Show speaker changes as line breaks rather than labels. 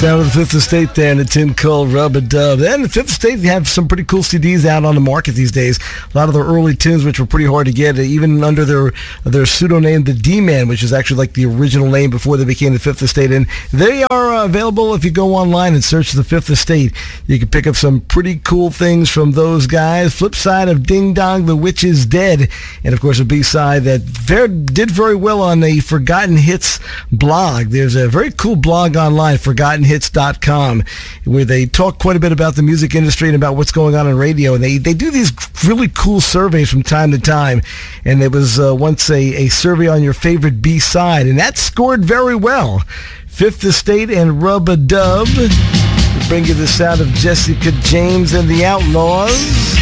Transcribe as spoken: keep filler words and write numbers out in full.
Sound of the Fifth Estate there and a tune called Rub-a-Dub. And the Fifth Estate have some pretty cool C Ds out on the market these days. A lot of their early tunes, which were pretty hard to get, even under their their pseudonym, the D-Man, which is actually like the original name before they became the Fifth Estate. And they are uh, available if you go online and search the Fifth Estate. You can pick up some pretty cool things from those guys. Flip side of Ding Dong, the Witch is Dead. And, of course, a B-side that very, did very well on the Forgotten Hits blog. There's a very cool blog online, forgotten hits dot com, where they talk quite a bit about the music industry and about what's going on in radio. And they, they do these really cool surveys from time to time. And there was uh, once a, a survey on your favorite B-side, and that scored very well. Fifth Estate and Rub-a-Dub. We bring you the sound of Jessica James and the Outlaws.